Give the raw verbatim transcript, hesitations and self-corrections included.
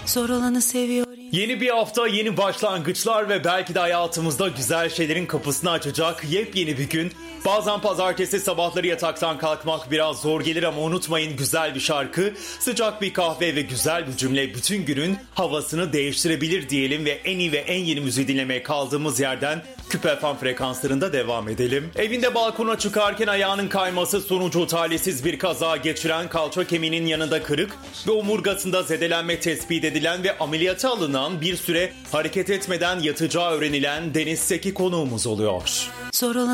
Zor olanı seviyor. Yeni bir hafta, yeni başlangıçlar ve belki de hayatımızda güzel şeylerin kapısını açacak yepyeni bir gün. Bazen pazartesi sabahları yataktan kalkmak biraz zor gelir ama unutmayın, güzel bir şarkı, sıcak bir kahve ve güzel bir cümle bütün günün havasını değiştirebilir diyelim ve en iyi ve en yeni müziği dinlemeye kaldığımız yerden Küpe F M frekanslarında devam edelim. Evinde balkona çıkarken ayağının kayması sonucu talihsiz bir kaza geçiren, kalça kemiğinin yanında kırık ve omurgasında zedelenme tespit edilen ve ameliyata alınan, bir süre hareket etmeden yatacağı öğrenilen Deniz Seki konuğumuz oluyor. Zor olanı